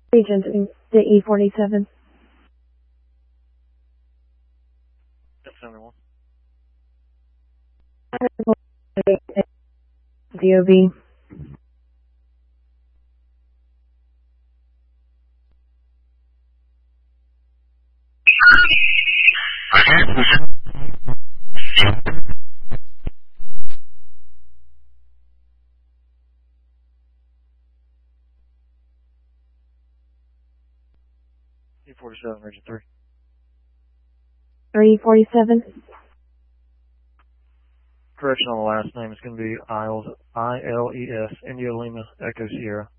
Agent the E47. That's 71. DOB. E47, Region 3. 347. Correction on the last name is going to be Iles, I-L-E-S, India Lima, Echo Sierra.